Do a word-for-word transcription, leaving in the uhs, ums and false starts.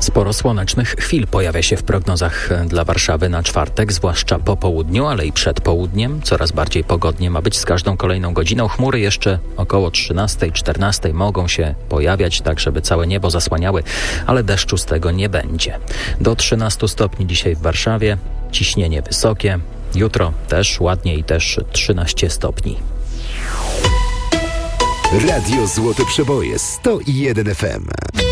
Sporo słonecznych chwil pojawia się w prognozach dla Warszawy na czwartek, zwłaszcza po południu, ale i przed południem. Coraz bardziej pogodnie ma być z każdą kolejną godziną. Chmury jeszcze około trzynastej, czternastej mogą się pojawiać, tak żeby całe niebo zasłaniały, ale deszczu z tego nie będzie. Do trzynastu stopni dzisiaj w Warszawie, ciśnienie wysokie. Jutro też ładnie i też trzynaście stopni. Radio Złote Przeboje sto jeden F M.